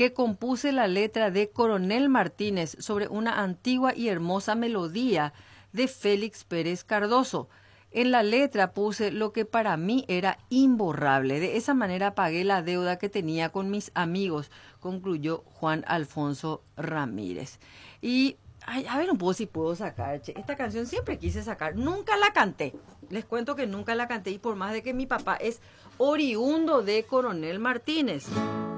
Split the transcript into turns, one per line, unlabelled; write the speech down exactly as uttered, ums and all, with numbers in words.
que compuse la letra de Coronel Martínez sobre una antigua y hermosa melodía de Félix Pérez Cardoso. En la letra puse lo que para mí era imborrable. De esa manera pagué la deuda que tenía con mis amigos, concluyó Juan Alfonso Ramírez. Y, ay, a ver un poco si puedo sacar, che. Esta canción siempre quise sacar, nunca la canté. Les cuento que nunca la canté y por más de que mi papá es oriundo de Coronel Martínez.